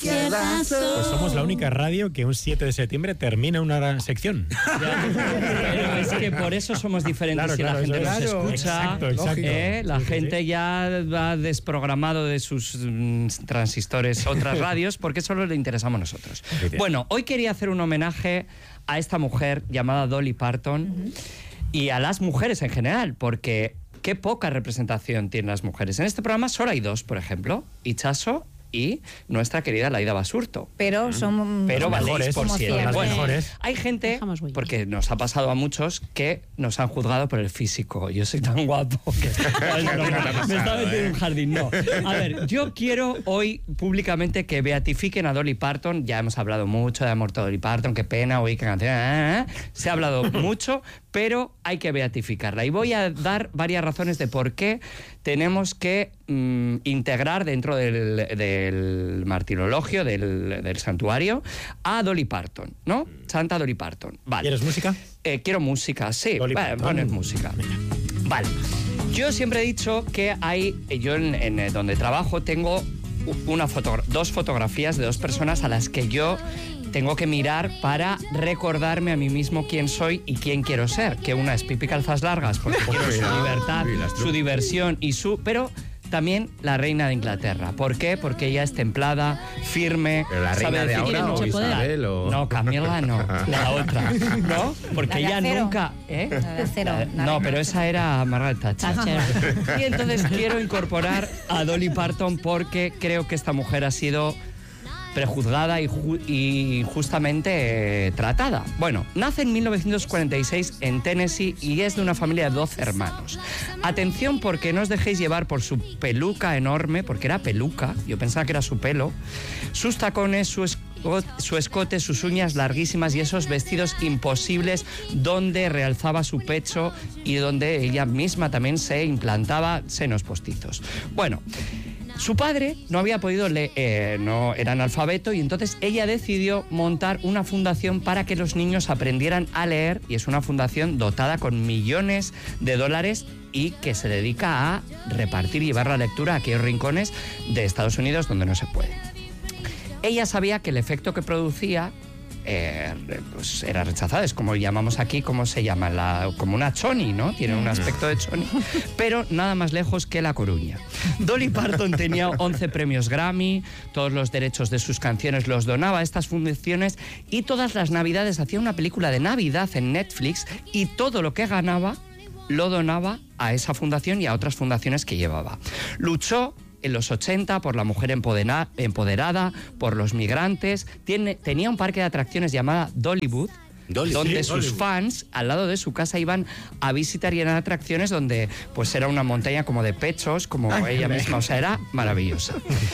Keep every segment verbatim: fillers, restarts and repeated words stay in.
cualquier razón. Pues somos la única radio que un siete de septiembre termina una sección. Pero es que por eso somos diferentes. Claro, si claro, la gente eso nos es. escucha, Exacto, exacto. ¿eh? la Sí, sí, gente sí. ya va desprogramado de sus mm, transistores otras radios porque solo le interesamos nosotros. Bueno, hoy quería hacer un homenaje a esta mujer llamada Dolly Parton uh-huh. y a las mujeres en general, porque qué poca representación tienen las mujeres. En este programa solo hay dos, por ejemplo, Itxaso y nuestra querida Laida Basurto. Pero son Pero valéis por siete. Las Bueno, mejores. hay gente, porque nos ha pasado a muchos, que nos han juzgado por el físico. Yo soy tan guapo que me estaba metiendo en un jardín. No. A ver, yo quiero hoy públicamente que beatifiquen a Dolly Parton. Ya hemos hablado mucho de amor a Dolly Parton, qué pena, uy, qué canción. Se ha hablado mucho, pero hay que beatificarla. Y voy a dar varias razones de por qué tenemos que mm, integrar dentro del, del martirologio, del, del santuario, a Dolly Parton, ¿no? Santa Dolly Parton. Vale. ¿Quieres música? Eh, quiero música, sí. Dolly Vale, Parton. poner música. Vale. Yo siempre he dicho que hay, yo en, en donde trabajo tengo una foto, dos fotografías de dos personas a las que yo tengo que mirar para recordarme a mí mismo quién soy y quién quiero ser. Que una es Pipi Calzas Largas, porque quiero su libertad, su diversión y su... Pero también la reina de Inglaterra. ¿Por qué? Porque ella es templada, firme... ¿Pero la reina sabe de decir ahora que o Isabel o...? No, Camila no, la otra, ¿no? Porque La de ella acero. nunca... ¿eh? La de acero. La de- La no, de- pero esa era Margaret Thatcher. Y entonces quiero incorporar a Dolly Parton porque creo que esta mujer ha sido prejuzgada y, ju- y injustamente eh, tratada. Bueno, nace en mil novecientos cuarenta y seis en Tennessee y es de una familia de doce hermanos. Atención, porque no os dejéis llevar por su peluca enorme, porque era peluca, yo pensaba que era su pelo, sus tacones, su esco- su escote, sus uñas larguísimas y esos vestidos imposibles donde realzaba su pecho y donde ella misma también se implantaba senos postizos. Bueno, su padre no había podido leer, eh, no era analfabeto, y entonces ella decidió montar una fundación para que los niños aprendieran a leer, y es una fundación dotada con millones de dólares y que se dedica a repartir y llevar la lectura a aquellos rincones de Estados Unidos donde no se puede. Ella sabía que el efecto que producía Eh, pues era rechazada, es como llamamos aquí, ¿cómo se llama? La, como una choni, ¿no? Tiene un aspecto de choni, pero nada más lejos que La Coruña. Dolly Parton tenía once premios Grammy, todos los derechos de sus canciones los donaba a estas fundaciones y todas las navidades hacía una película de Navidad en Netflix y todo lo que ganaba lo donaba a esa fundación y a otras fundaciones que llevaba. Luchó en los ochenta por la mujer empodera- empoderada, por los migrantes. Tiene, tenía un parque de atracciones llamada Dollywood, Dolly, donde sí, sus Dollywood. fans al lado de su casa iban a visitar y eran atracciones donde pues era una montaña como de pechos, como Ay, ella me- misma, o sea, era maravillosa.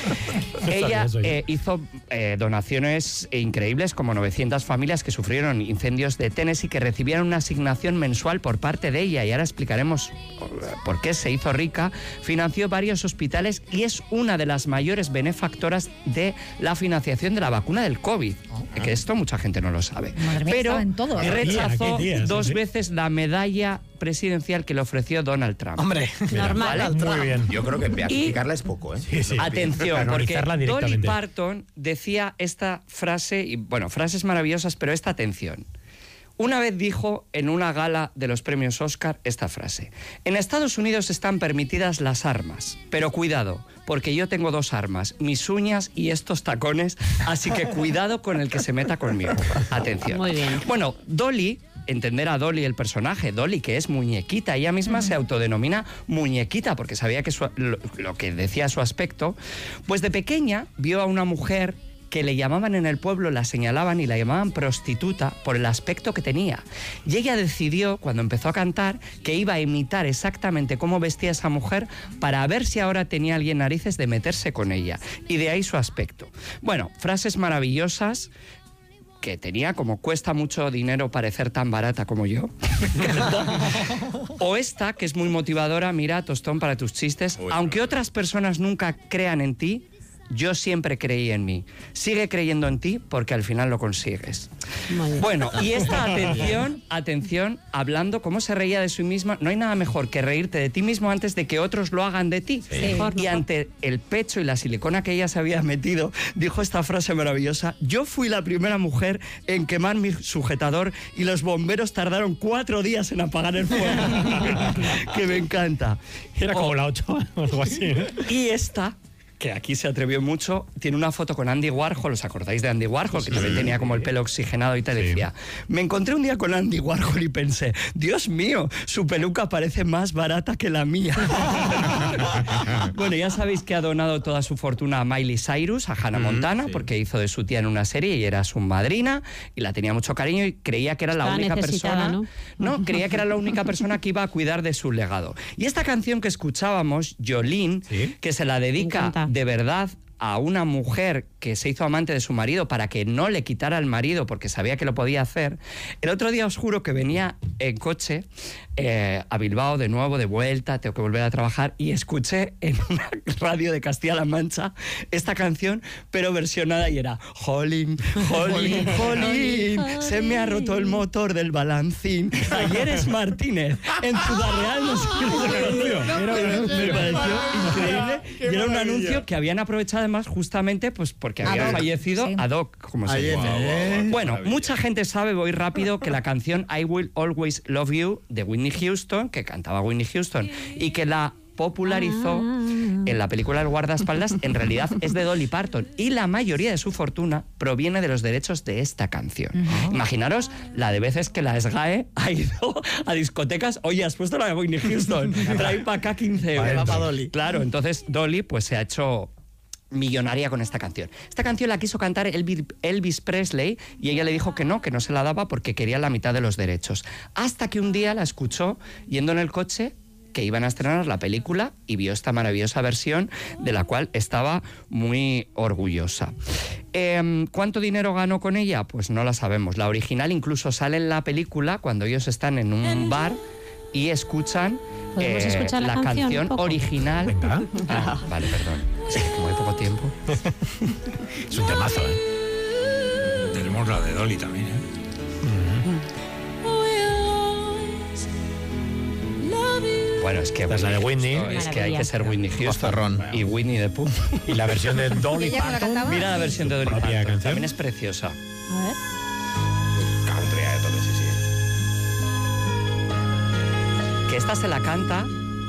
Ella eso yo. eh, hizo eh, donaciones increíbles, como novecientas familias que sufrieron incendios de Tennessee que recibieron una asignación mensual por parte de ella, y ahora explicaremos por qué se hizo rica. Financió varios hospitales y es una de las mayores benefactoras de la financiación de la vacuna del COVID, que esto mucha gente no lo sabe. Madre mía, Pero estaba en todo, ¿eh? rechazó Qué tía, sí, dos sí. veces la medalla presidencial que le ofreció Donald Trump. Hombre, Normal. ¿Vale? Muy bien. Yo creo que beatificarla es poco, ¿eh? Sí, sí. Atención, porque Canonizarla Dolly directamente. Parton decía esta frase, y bueno, frases maravillosas, pero esta atención. Una vez dijo en una gala de los premios Oscar esta frase: en Estados Unidos están permitidas las armas, pero cuidado, porque yo tengo dos armas, mis uñas y estos tacones, así que cuidado con el que se meta conmigo. Atención. Muy bien. Bueno, Dolly, entender a Dolly, el personaje, Dolly, que es muñequita, ella misma se autodenomina muñequita porque sabía que su- lo, lo que decía su aspecto, pues de pequeña vio a una mujer que le llamaban en el pueblo, la señalaban y la llamaban prostituta por el aspecto que tenía. Y ella decidió, cuando empezó a cantar, que iba a imitar exactamente cómo vestía esa mujer para ver si ahora tenía alguien narices de meterse con ella. Y de ahí su aspecto. Bueno, frases maravillosas que tenía, como cuesta mucho dinero parecer tan barata como yo. O esta, que es muy motivadora: mira, tostón para tus chistes, Uy, aunque otras personas nunca crean en ti, yo siempre creí en mí. Sigue creyendo en ti porque al final lo consigues. Bueno, y esta atención, atención, hablando cómo se reía de sí misma, no hay nada mejor que reírte de ti mismo antes de que otros lo hagan de ti. Sí. Y ante el pecho y la silicona que ella se había metido, dijo esta frase maravillosa: yo fui la primera mujer en quemar mi sujetador y los bomberos tardaron cuatro días en apagar el fuego. Que me encanta. Era como O- la ocho o algo así, ¿eh? Y esta, que aquí se atrevió mucho, tiene una foto con Andy Warhol. ¿Os acordáis de Andy Warhol? Que también tenía como el pelo oxigenado y te decía: me encontré un día con Andy Warhol y pensé, Dios mío, su peluca parece más barata que la mía. Bueno, ya sabéis que ha donado toda su fortuna a Miley Cyrus, a Hannah Montana, porque hizo de su tía en una serie y era su madrina y la tenía mucho cariño y creía que era la Estaba única necesitada, persona... ¿no? No, creía que era la única persona que iba a cuidar de su legado. Y esta canción que escuchábamos, Jolene, ¿Sí? que se la dedica encanta. de verdad a una mujer que se hizo amante de su marido para que no le quitara al marido porque sabía que lo podía hacer. El otro día os juro que venía en coche eh, a Bilbao de nuevo, de vuelta, tengo que volver a trabajar, y escuché en una radio de Castilla-La Mancha esta canción, pero versionada, y era Jolín, Jolín, Jolín, se me ha roto el motor del balancín. Ayer es Martínez, en Ciudad Real no sé qué. Me pareció increíble. Y era un anuncio que habían aprovechado además justamente pues porque había Ad hoc, fallecido sí. ad hoc, como se Ayer, dice. eh. Bueno, mucha gente sabe, voy rápido, que la canción I Will Always Love You de Whitney Houston, que cantaba Whitney Houston, y que la popularizó en la película El guardaespaldas, en realidad es de Dolly Parton, y la mayoría de su fortuna proviene de los derechos de esta canción. Imaginaros la de veces que la S G A E ha ido a discotecas: oye, has puesto la de Whitney Houston, trae para acá quince euros. Va pa' Dolly. Claro, entonces Dolly pues se ha hecho millonaria con esta canción. Esta canción la quiso cantar Elvis, Elvis Presley y ella le dijo que no, que no se la daba porque quería la mitad de los derechos. Hasta que un día la escuchó yendo en el coche, que iban a estrenar la película, y vio esta maravillosa versión de la cual estaba muy orgullosa. Eh, ¿Cuánto dinero ganó con ella? Pues no la sabemos. La original incluso sale en la película cuando ellos están en un bar y escuchan ¿Podemos escuchar la canción un poco? original. Venga. Ah, vale, perdón. Es que como hay poco tiempo. Es un temazo, ¿eh? Tenemos la de Dolly también, ¿eh? Bueno, es que Esta es la de Whitney. esto es que hay que ser Whitney Houston Bozarrón. y Winnie the Pooh. Y la versión de ¿Y Dolly ella cómo la Parton. cantaba? Mira la versión de Dolly Propia Parton. canción. También es preciosa. A ver. Country, ¿eh? Todo, sí, sí. Que esta se la canta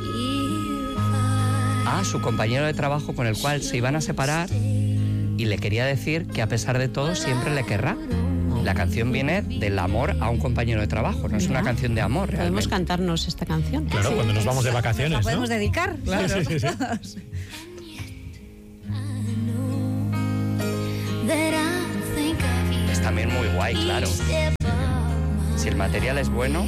a su compañero de trabajo con el cual se iban a separar y le quería decir que a pesar de todo siempre le querrá. La canción viene del amor a un compañero de trabajo, no es una Mira. canción de amor Podemos realmente. cantarnos esta canción. Claro, cuando nos vamos de ¿La vacaciones, podemos ¿no? dedicar? Claro. Sí, sí, sí. Es también muy guay, claro. Si el material es bueno.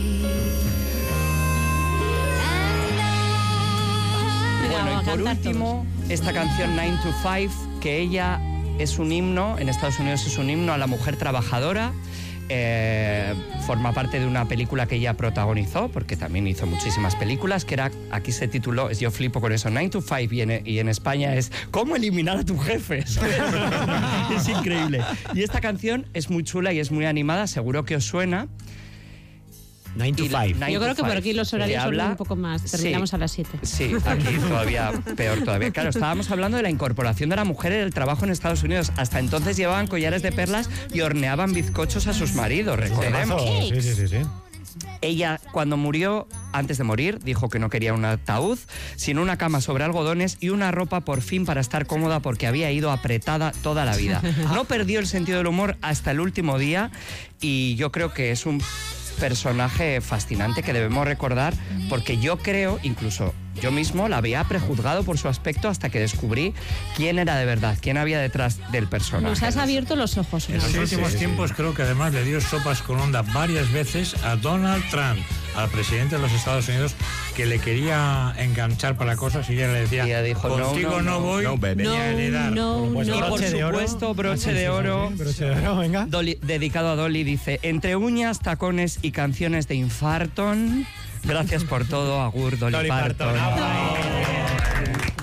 Venga, Bueno, vamos y a por cantar último, esta canción nine to five, que ella es un himno, en Estados Unidos es un himno a la mujer trabajadora. Eh, forma parte de una película que ella protagonizó, porque también hizo muchísimas películas, que era, aquí se tituló, yo flipo con eso, nine to five, y en, y en España es ¿Cómo eliminar a tu jefe? Es increíble. Y esta canción es muy chula y es muy animada, seguro que os suena. nine to Y la- five. nine Yo to creo que por five, aquí los horarios que son habla- un poco más. Terminamos Sí. a las siete. Sí, aquí todavía peor todavía. Claro, estábamos hablando de la incorporación de la mujer en el trabajo en Estados Unidos. Hasta entonces llevaban collares de perlas y horneaban bizcochos a sus maridos, recordemos. Temazo. Sí, sí, sí, sí. Ella, cuando murió, antes de morir, dijo que no quería un ataúd, sino una cama sobre algodones y una ropa por fin para estar cómoda porque había ido apretada toda la vida. No perdió el sentido del humor hasta el último día y yo creo que es un personaje fascinante que debemos recordar porque yo creo, incluso yo mismo la había prejuzgado por su aspecto hasta que descubrí quién era de verdad, quién había detrás del personaje. Nos has abierto los ojos. En los Sí, últimos sí, sí. tiempos creo que además le dio sopas con onda varias veces a Donald Trump, al presidente de los Estados Unidos, que le quería enganchar para cosas y ella le decía, Y ella dijo, no, contigo no, no, no, voy, no, bebé. ni a heredar. No, Pues no. Y por broche de oro. supuesto, broche Ah, sí, de sí, oro. sí, broche de oro, venga. Dolly- dedicado a Dolly, dice, entre uñas, tacones y canciones de infartón, gracias por todo, agur Dolly, Dolly Parton. Parton.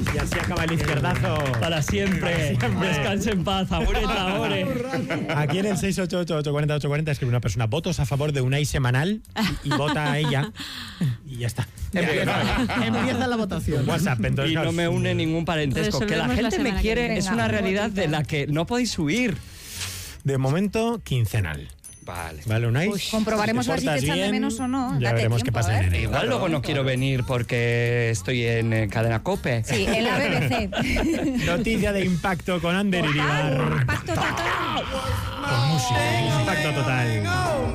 Y así acaba el izquierdazo. Para siempre. Descanse en paz, agureta, agore. Aquí en el seis ocho ocho, ocho cuatro cero, ocho cuatro cero escribe una persona: votos a favor de Unai semanal, y, y vota a ella. Y ya está. Empieza, empieza la votación. WhatsApp, entonces, Y no me une ningún parentesco. Que la Resolvemos la gente me semana que quiere viene. es Venga, una un realidad votito. de la que no podéis huir. De momento, quincenal. Vale. ¿Vale, Unai? Comprobaremos Si a te ver si te portas echan de bien, menos o no. Ya Date veremos qué tiempo, pasa ¿eh? en enero. Igual luego no quiero venir porque estoy en eh, Cadena COPE. Sí, en la B B C. Noticia de impacto con Ander Iribar. Pacto total. Con música. Impacto total.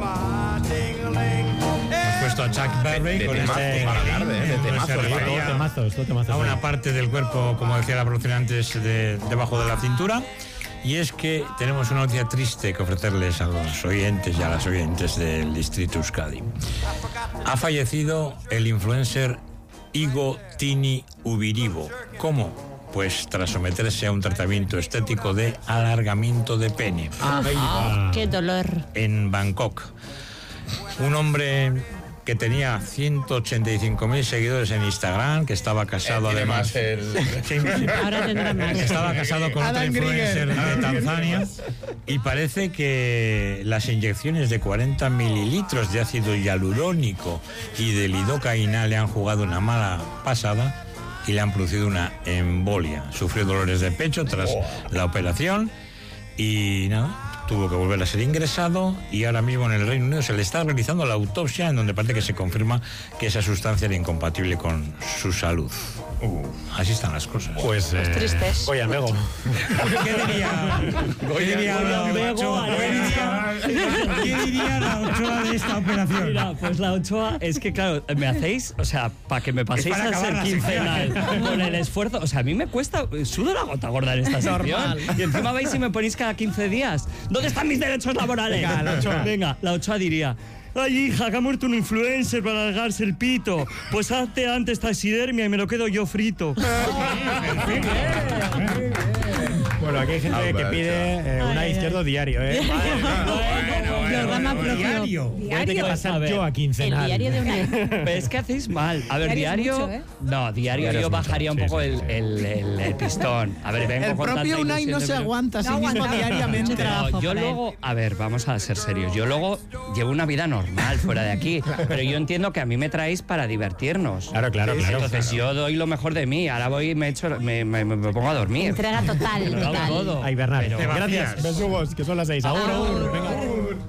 Hemos puesto a Chuck Berry de con temazo este para la tarde, ¿eh? De donde se temazo, refería Todo temazos, todo temazos. a una parte del cuerpo, como decía la producción antes, de, debajo de la cintura. Y es que tenemos una noticia triste que ofrecerles a los oyentes y a las oyentes del Distrito Euskadi. Ha fallecido el influencer Igo Tini Ubiribo. ¿Cómo? Pues tras someterse a un tratamiento estético de alargamiento de pene Ah, Qué dolor. en Bangkok. Un hombre que tenía ciento ochenta y cinco mil seguidores en Instagram, que estaba casado Tiene además... más el... Sí, sí. Ahora tendrá más. Estaba casado con otra Alan influencer Grieger. de Tanzania y parece que las inyecciones de cuarenta mililitros de ácido hialurónico y de lidocaína le han jugado una mala pasada y le han producido una embolia. Sufrió dolores de pecho tras la operación y nada, tuvo que volver a ser ingresado y ahora mismo en el Reino Unido se le está realizando la autopsia en donde parece que se confirma que esa sustancia era incompatible con su salud. Uh, así están las cosas. Pues, eh, tristes. voy al Mego. ¿Qué diría? ¿Qué diría la Ochoa? ¿Qué diría- ¿Qué diría la Ochoa de esta operación? Mira, pues la Ochoa es que, claro, me hacéis, o sea, para que me paséis para a acabar ser la quincenal con el esfuerzo, o sea, a mí me cuesta, sudo la gota gorda en esta sección. Y encima vais y me ponéis cada quince días. ¿Dónde están mis derechos laborales? Venga, la Ochoa. Venga, la Ochoa diría: ay, hija, que ha muerto un influencer para alargarse el pito. Pues hazte antes taxidermia y me lo quedo yo frito. Bueno, aquí hay gente que Alberto. pide eh, un Ay, izquierdo diario, ¿eh? Programa propio. Diario. Fíjate que pasar A ver, yo a El quincenal. diario de una. Pero es que hacéis mal. A ver, Diario es diario. mucho, ¿eh? No, diario Diario yo es mucho, bajaría un sí, poco sí, el, sí. el, el- el pistón. A ver, vengo El con propio tanta Unai ilusión no de se ver- aguanta a sí No mismo aguanta. diariamente. Mucho trabajo. No, yo para él. luego, a ver, vamos a ser serios. Yo luego llevo una vida normal fuera de aquí, pero yo entiendo que a mí me traéis para divertirnos. Claro, claro, claro. Entonces yo doy lo mejor de mí. Ahora voy y me, echo, me, me- me pongo a dormir. Entrega total. Lo hago total. todo. Ay, Bernal. Pero- Te Gracias. vacías. Besugos, que son las seis. Agur, agur. Venga, agur.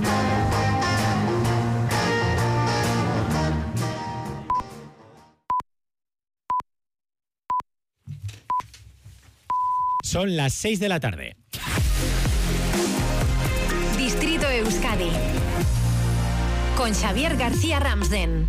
Son las seis de la tarde. Distrito Euskadi con Xavier García Ramsden.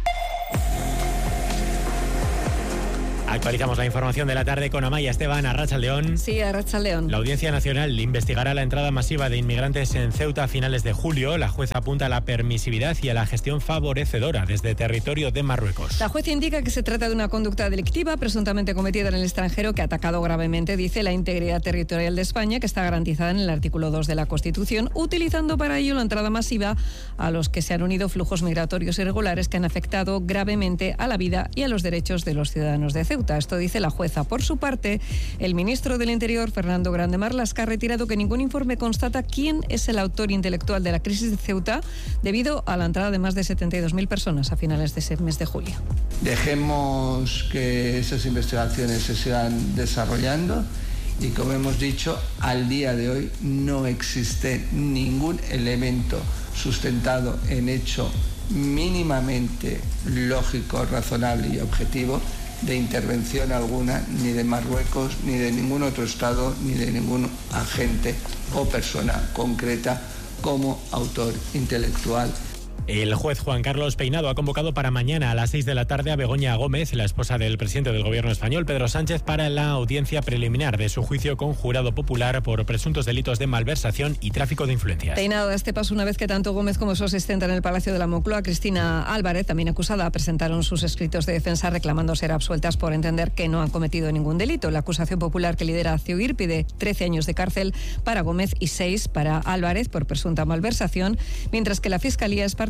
Actualizamos la información de la tarde con Amaya Esteban, Arratsaldeón. Sí, Arratsaldeón. La Audiencia Nacional investigará la entrada masiva de inmigrantes en Ceuta a finales de julio. La jueza apunta a la permisividad y a la gestión favorecedora desde territorio de Marruecos. La juez indica que se trata de una conducta delictiva presuntamente cometida en el extranjero que ha atacado gravemente, dice, la integridad territorial de España, que está garantizada en el artículo dos de la Constitución, utilizando para ello la entrada masiva a los que se han unido flujos migratorios irregulares que han afectado gravemente a la vida y a los derechos de los ciudadanos de Ceuta. Esto dice la jueza. Por su parte, el ministro del Interior, Fernando Grande Marlaska, ha retirado que ningún informe constata quién es el autor intelectual de la crisis de Ceuta debido a la entrada de más de setenta y dos mil personas a finales de ese mes de julio. Dejemos que esas investigaciones se sigan desarrollando y, como hemos dicho, al día de hoy no existe ningún elemento sustentado en hecho mínimamente lógico, razonable y objetivo de intervención alguna ni de Marruecos, ni de ningún otro Estado, ni de ningún agente o persona concreta como autor intelectual. El juez Juan Carlos Peinado ha convocado para mañana a las seis de la tarde a Begoña Gómez, la esposa del presidente del gobierno español, Pedro Sánchez, para la audiencia preliminar de su juicio con jurado popular por presuntos delitos de malversación y tráfico de influencias. Peinado da este paso una vez que tanto Gómez como su asistente en el Palacio de la Moncloa, Cristina Álvarez, también acusada, presentaron sus escritos de defensa reclamando ser absueltas por entender que no han cometido ningún delito. La acusación popular que lidera Ciuir pide trece años de cárcel para Gómez y seis para Álvarez por presunta malversación, mientras que la Fiscalía es partidaria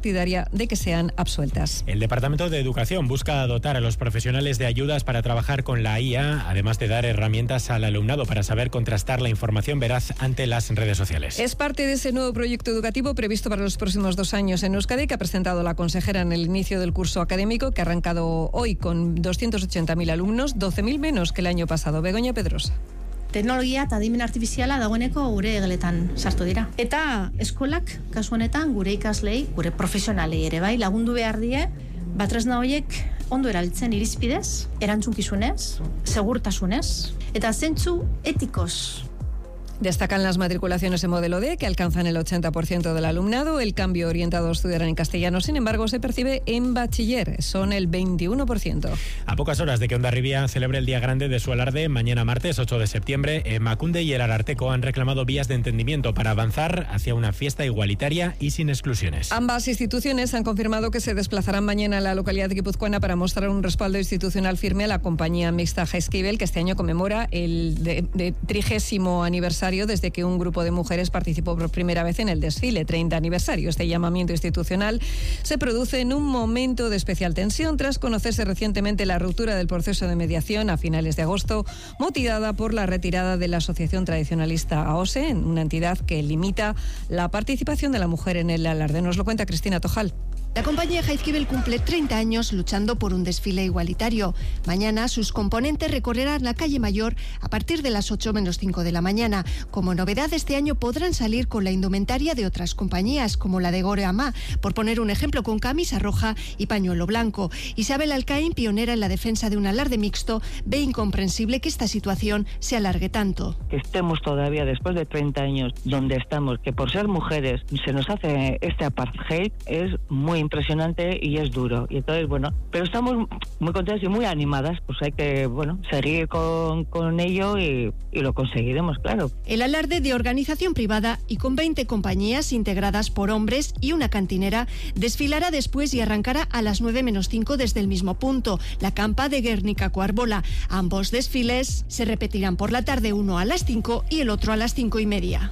partidaria de que sean absueltas. El Departamento de Educación busca dotar a los profesionales de ayudas para trabajar con la I A, además de dar herramientas al alumnado para saber contrastar la información veraz ante las redes sociales. Es parte de ese nuevo proyecto educativo previsto para los próximos dos años en Euskadi, que ha presentado la consejera en el inicio del curso académico, que ha arrancado hoy con doscientos ochenta mil alumnos, doce mil menos que el año pasado. Begoña Pedrosa. Teknologia eta adimen artifiziala dagoeneko gure egeletan sartu dira. Eta eskolak, kasu honetan, gure ikaslei, gure profesionalei ere bai, lagundu behar die, batresna horiek ondo erabiltzen irizpidez, erantzunkizunez, segurtasunez, eta zentzu etikoz. Destacan las matriculaciones en modelo D, que alcanzan el ochenta por ciento del alumnado. El cambio orientado a estudiar en castellano, sin embargo, se percibe en bachiller. Son el veintiuno por ciento. A pocas horas de que Hondarribia celebre el día grande de su alarde, mañana martes ocho de septiembre, Emakunde y el Ararteko han reclamado vías de entendimiento para avanzar hacia una fiesta igualitaria y sin exclusiones. Ambas instituciones han confirmado que se desplazarán mañana a la localidad guipuzcoana para mostrar un respaldo institucional firme a la compañía mixta Jaizkibel, que este año conmemora el de, de trigésimo aniversario desde que un grupo de mujeres participó por primera vez en el desfile, treinta aniversario. Este llamamiento institucional se produce en un momento de especial tensión tras conocerse recientemente la ruptura del proceso de mediación a finales de agosto, motivada por la retirada de la Asociación Tradicionalista AOSE, una entidad que limita la participación de la mujer en el alarde. Nos lo cuenta Cristina Tojal. La compañía Jaizkibel cumple treinta años luchando por un desfile igualitario. Mañana sus componentes recorrerán la calle Mayor a partir de las ocho menos cinco de la mañana. Como novedad, este año podrán salir con la indumentaria de otras compañías, como la de Goreama, por poner un ejemplo, con camisa roja y pañuelo blanco. Isabel Alcaín, pionera en la defensa de un alarde mixto, ve incomprensible que esta situación se alargue tanto. Que estemos todavía después de treinta años donde estamos, que por ser mujeres se nos hace este apartheid, es muy impresionante y es duro. Y entonces, bueno, pero estamos muy contentas y muy animadas, pues hay que, bueno, seguir con, con ello y, y lo conseguiremos, claro. El alarde, de organización privada y con veinte compañías integradas por hombres y una cantinera, desfilará después y arrancará a las nueve menos cinco desde el mismo punto, la campa de Guernica-Coarbola. Ambos desfiles se repetirán por la tarde, uno a las cinco y el otro a las cinco y media.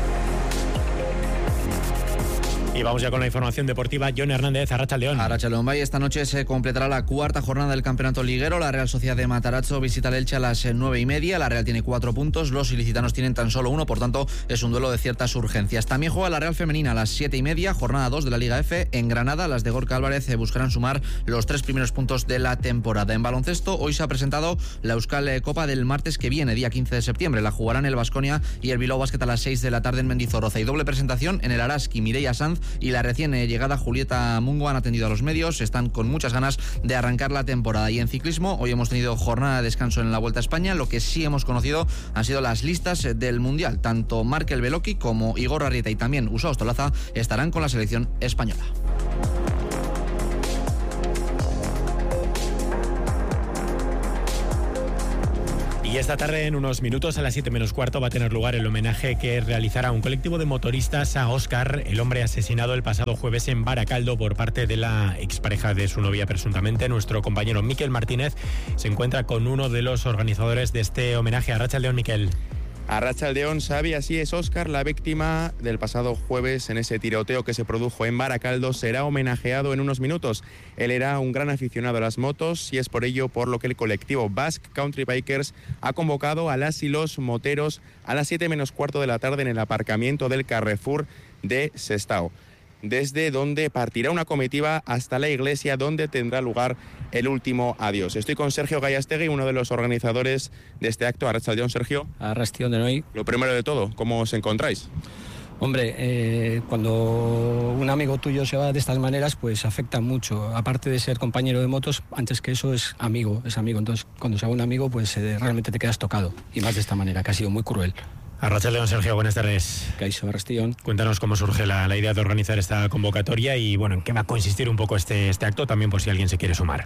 Y vamos ya con la información deportiva. John Hernández, Arratsaldeón. Arratsaldeón, Bay. Esta noche se completará la cuarta jornada del campeonato liguero. La Real Sociedad de Matarazzo visita el Elche a las nueve y media. La Real tiene cuatro puntos, los ilicitanos tienen tan solo uno, por tanto es un duelo de ciertas urgencias. También juega la Real Femenina a las siete y media, jornada dos de la Liga F. En Granada, las de Gorka Álvarez buscarán sumar los tres primeros puntos de la temporada. En baloncesto, hoy se ha presentado la Euskal Copa del martes que viene, día quince de septiembre. La jugarán el Baskonia y el Bilbao Basket a las seis de la tarde en Mendizorroza. Y doble presentación en el Araski. Mireia Sanz y la recién llegada Julieta Mungo han atendido a los medios, están con muchas ganas de arrancar la temporada. Y en ciclismo, hoy hemos tenido jornada de descanso en la Vuelta a España. Lo que sí hemos conocido han sido las listas del Mundial. Tanto Markel Beloki como Igor Arrieta y también Usain Ostolaza estarán con la selección española. Y esta tarde, en unos minutos, a las siete menos cuarto, va a tener lugar el homenaje que realizará un colectivo de motoristas a Óscar, el hombre asesinado el pasado jueves en Baracaldo por parte de la expareja de su novia, presuntamente. Nuestro compañero Miquel Martínez se encuentra con uno de los organizadores de este homenaje. Arratsaldeón, Miquel. Arratsaldeón, Xavi, así es. Óscar, la víctima del pasado jueves en ese tiroteo que se produjo en Baracaldo, será homenajeado en unos minutos. Él era un gran aficionado a las motos y es por ello por lo que el colectivo Basque Country Bikers ha convocado a las y los moteros a las siete menos cuarto de la tarde en el aparcamiento del Carrefour de Sestao, desde donde partirá una comitiva hasta la iglesia donde tendrá lugar el último adiós. Estoy con Sergio Gallastegui, uno de los organizadores de este acto. Arratsaldeón, Sergio. Arratsaldeón de hoy. Lo primero de todo, ¿cómo os encontráis? Hombre, eh, cuando un amigo tuyo se va de estas maneras, pues afecta mucho. Aparte de ser compañero de motos, antes que eso es amigo, es amigo. Entonces, cuando se va un amigo, pues eh, realmente te quedas tocado. Y más de esta manera, que ha sido muy cruel. Arratsaldeón, Sergio, buenas tardes. Caixo, Arratsaldeón. Cuéntanos cómo surge la, la idea de organizar esta convocatoria y, bueno, en qué va a consistir un poco este, este acto, también por si alguien se quiere sumar.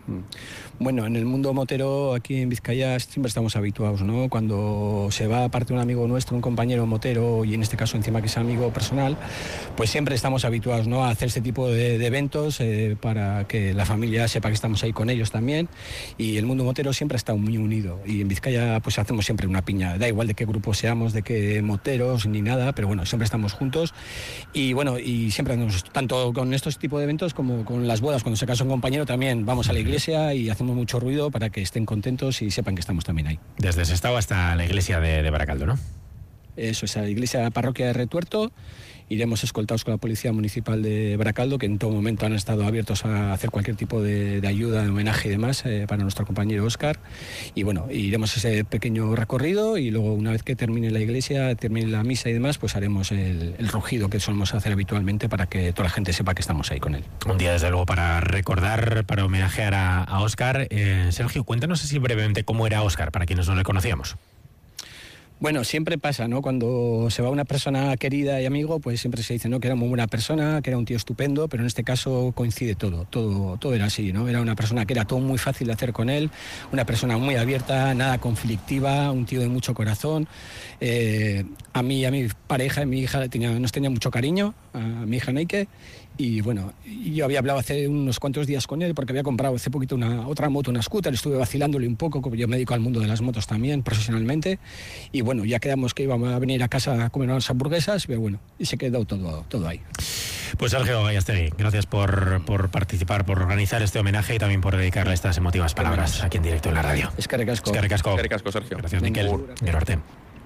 Bueno, en el mundo motero aquí en Vizcaya siempre estamos habituados, ¿no? Cuando se va aparte un amigo nuestro, un compañero motero, y en este caso encima que es amigo personal, pues siempre estamos habituados, ¿no?, a hacer este tipo de, de eventos eh, para que la familia sepa que estamos ahí con ellos también, y el mundo motero siempre ha estado muy unido, y en Vizcaya pues hacemos siempre una piña, da igual de qué grupo seamos, de qué moteros ni nada, pero bueno, siempre estamos juntos, y bueno, y siempre andamos, tanto con estos tipos de eventos como con las bodas, cuando se casa un compañero también vamos a la iglesia y hacemos mucho ruido para que estén contentos y sepan que estamos también ahí. Desde Sestao hasta la iglesia de, de Baracaldo, ¿no? Eso es, a la iglesia parroquia de Retuerto. Iremos escoltados con la Policía Municipal de Baracaldo, que en todo momento han estado abiertos a hacer cualquier tipo de, de ayuda, de homenaje y demás eh, para nuestro compañero Óscar. Y bueno, iremos ese pequeño recorrido y luego, una vez que termine la iglesia, termine la misa y demás, pues haremos el, el rugido que solemos hacer habitualmente para que toda la gente sepa que estamos ahí con él. Un día, desde luego, para recordar, para homenajear a, a Óscar. Eh, Sergio, cuéntanos así brevemente cómo era Óscar, para quienes no le conocíamos. Bueno, siempre pasa, ¿no? Cuando se va una persona querida y amigo, pues siempre se dice, ¿no?, que era muy buena persona, que era un tío estupendo, pero en este caso coincide todo, todo, todo era así, ¿no? Era una persona que era todo muy fácil de hacer con él, una persona muy abierta, nada conflictiva, un tío de mucho corazón. Eh, a mí y a mi pareja, a mi hija, tenía, nos tenía mucho cariño, a mi hija Neike. Y bueno, yo había hablado hace unos cuantos días con él porque había comprado hace poquito una otra moto, una scooter, estuve vacilándole un poco, como yo me dedico al mundo de las motos también profesionalmente, y bueno, ya quedamos que íbamos a venir a casa a comer unas hamburguesas, pero bueno, y se quedó todo, todo ahí. Pues Sergio Gallastegui, gracias por, por participar, por organizar este homenaje y también por dedicarle estas emotivas palabras aquí en directo en la radio. Eskerrik asko. Eskerrik asko. Eskerrik asko, Sergio. Gracias, Miquel. Gero arte.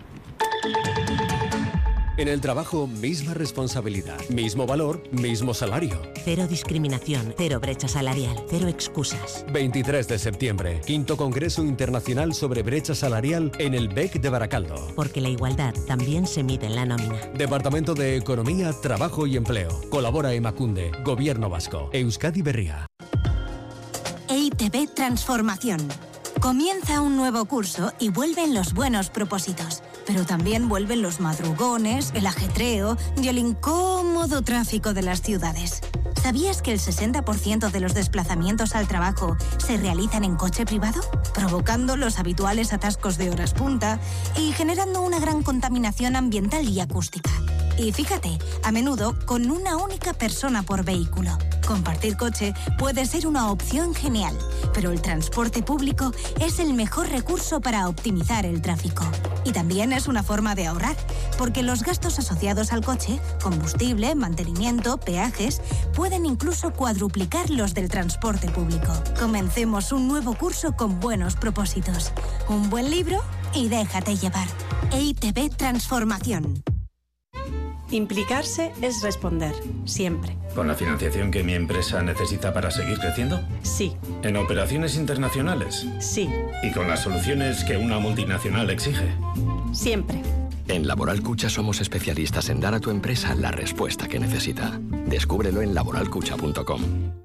En el trabajo, misma responsabilidad, mismo valor, mismo salario. Cero discriminación, cero brecha salarial, cero excusas. veintitrés de septiembre, quinto Congreso Internacional sobre Brecha Salarial en el B E C de Baracaldo. Porque la igualdad también se mide en la nómina. Departamento de Economía, Trabajo y Empleo. Colabora Emakunde, Gobierno Vasco, Euskadi Berria. E I Te Be Transformación. Comienza un nuevo curso y vuelven los buenos propósitos, pero también vuelven los madrugones, el ajetreo y el incómodo tráfico de las ciudades. ¿Sabías que el sesenta por ciento de los desplazamientos al trabajo se realizan en coche privado? Provocando los habituales atascos de horas punta y generando una gran contaminación ambiental y acústica. Y fíjate, a menudo con una única persona por vehículo. Compartir coche puede ser una opción genial, pero el transporte público es el mejor recurso para optimizar el tráfico. Y también es una forma de ahorrar, porque los gastos asociados al coche, combustible, mantenimiento, peajes, pueden incluso cuadruplicar los del transporte público. Comencemos un nuevo curso con buenos propósitos. Un buen libro y déjate llevar. E I Te Be Transformación. Implicarse es responder, siempre. ¿Con la financiación que mi empresa necesita para seguir creciendo? Sí. ¿En operaciones internacionales? Sí. ¿Y con las soluciones que una multinacional exige? Siempre. En Laboral Cucha somos especialistas en dar a tu empresa la respuesta que necesita. Descúbrelo en laboral cucha punto com.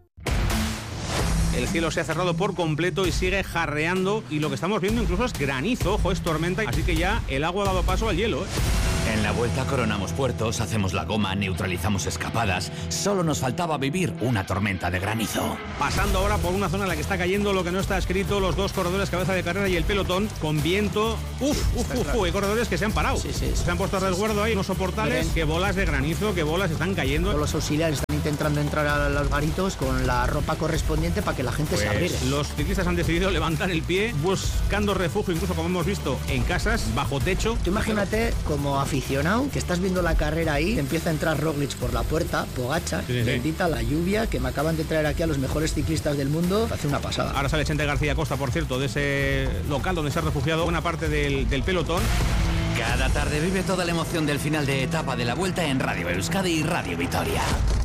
El cielo se ha cerrado por completo y sigue jarreando, y lo que estamos viendo incluso es granizo, ojo, es tormenta, así que ya el agua ha dado paso al hielo, ¿eh? En la vuelta coronamos puertos, hacemos la goma, neutralizamos escapadas. Solo nos faltaba vivir una tormenta de granizo. Pasando ahora por una zona en la que está cayendo lo que no está escrito, los dos corredores cabeza de carrera y el pelotón con viento. Uf, uf, uf, uf, hay corredores que se han parado. Sí, sí, sí. Se han puesto a resguardo ahí unos soportales, que bolas de granizo, que bolas están cayendo. Los auxiliares están intentando entrar a los garitos con la ropa correspondiente para que la gente pues se abrigue. Los ciclistas han decidido levantar el pie, buscando refugio, incluso como hemos visto, en casas, bajo techo. Tú imagínate como aficionado que estás viendo la carrera ahí, empieza a entrar Roglic por la puerta, Pogačar, sí, sí. Bendita la lluvia, que me acaban de traer aquí a los mejores ciclistas del mundo, hace una pasada. Ahora sale Chente García Costa, por cierto, de ese local donde se ha refugiado buena parte del, del pelotón. Cada tarde vive toda la emoción del final de etapa de la Vuelta en Radio Euskadi y Radio Vitoria.